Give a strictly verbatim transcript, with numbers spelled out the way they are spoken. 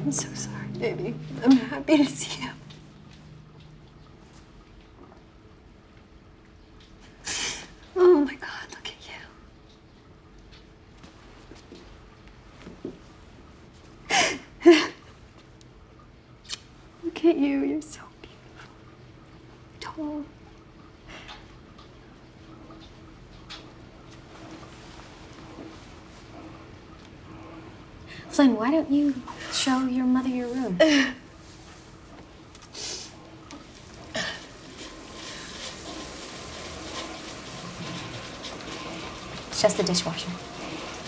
I'm so sorry, baby. I'm happy to see you. Oh my God, look at you. Look at you, you're so beautiful. Tall. Flynn, why don't you show your mother your room? It's just the dishwasher.